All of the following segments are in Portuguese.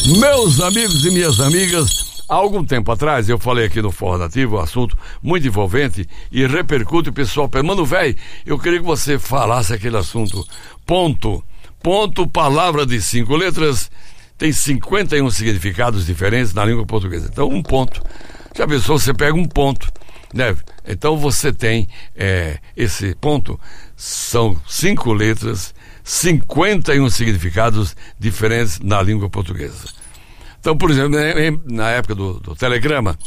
Meus amigos e minhas amigas, há algum tempo atrás eu falei aqui no Forró Nativo um assunto muito envolvente e repercute. O pessoal pergunta: mano, velho, eu queria que você falasse aquele assunto. Ponto, palavra de 5 letras, tem 51 significados diferentes na língua portuguesa. Então, um ponto. Já pensou, você pega um ponto, né? Então você tem esse ponto, são 5 letras, 51 significados diferentes na língua portuguesa. Então, por exemplo, na época do telegrama,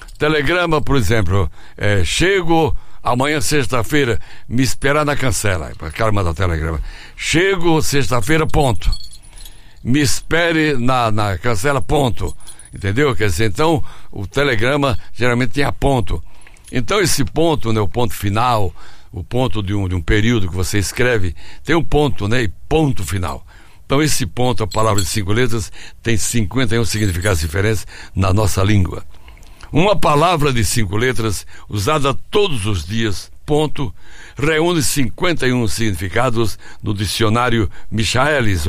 por exemplo, chego amanhã, sexta-feira, me esperar na cancela. Para o cara mandar telegrama. Chego sexta-feira, ponto. Me espere na cancela, ponto. Entendeu? Quer dizer, então, o telegrama geralmente tem a ponto. Então, esse ponto, né, o ponto final, o ponto de um período que você escreve, tem um ponto, né, e ponto final. Então, esse ponto, a palavra de 5 letras, tem 51 significados diferentes na nossa língua. Uma palavra de 5 letras, usada todos os dias, ponto, reúne 51 significados no dicionário Michaelis,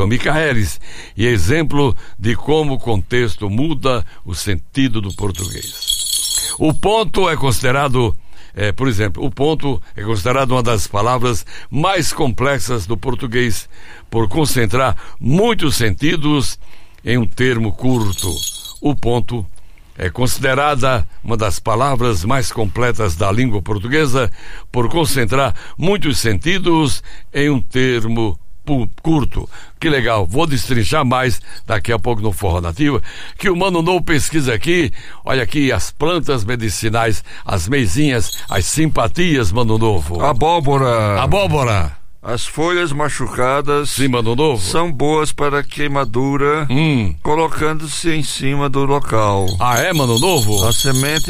e é exemplo de como o contexto muda o sentido do português. O ponto é considerado, por exemplo, o ponto é considerado uma das palavras mais complexas do português, por concentrar muitos sentidos em um termo curto. O ponto é considerada uma das palavras mais completas da língua portuguesa, por concentrar muitos sentidos em um termo curto. Que legal, vou destrinchar mais daqui a pouco no Forró Nativo, que o Mano Novo pesquisa aqui. Olha aqui as plantas medicinais, as meizinhas, as simpatias, Mano Novo. Abóbora. As folhas machucadas, sim, Mano Novo, são boas para queimadura, colocando-se em cima do local. Ah, é, Mano Novo? A semente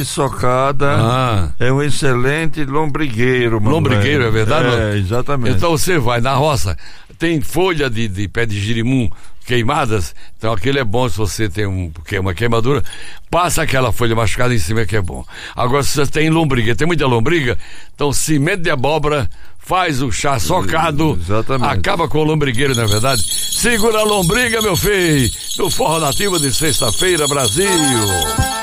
socada é um excelente lombrigueiro, mano. Lombrigueiro, é verdade? Exatamente. Então você vai na roça, tem folha de pé de girimum queimadas, então aquele é bom. Se você tem uma queimadura, passa aquela folha machucada em cima, que é bom. Agora, se você tem lombriga, tem muita lombriga, então semente de abóbora, faz o chá socado, acaba com o lombrigueiro, não é verdade? Segura a lombriga, meu filho, do Forró Nativo de sexta-feira, Brasil.